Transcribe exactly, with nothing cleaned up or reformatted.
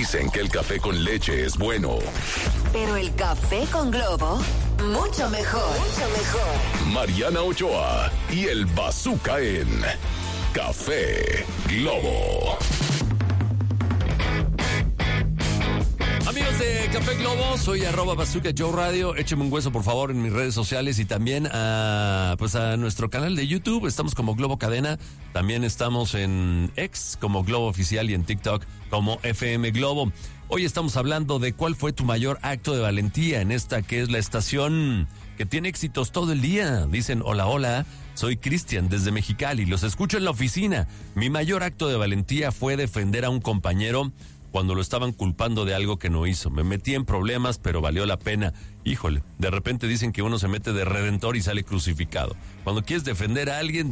Dicen que el café con leche es bueno. Pero el café con Globo, mucho mejor. Mucho mejor. Mariana Ochoa y el Bazooka en Café Globo. Amigos de Café Globo, soy arroba Bazooka Joe Radio. Écheme un hueso, por favor, en mis redes sociales y también a, pues a nuestro canal de YouTube. Estamos como Globo Cadena. También estamos en X como Globo Oficial y en TikTok como F M Globo. Hoy estamos hablando de cuál fue tu mayor acto de valentía en esta que es la estación que tiene éxitos todo el día. Dicen, hola, hola, soy Cristian desde Mexicali, los escucho en la oficina. Mi mayor acto de valentía fue defender a un compañero cuando lo estaban culpando de algo que no hizo. Me metí en problemas, pero valió la pena. Híjole, de repente dicen que uno se mete de redentor y sale crucificado. Cuando quieres defender a alguien,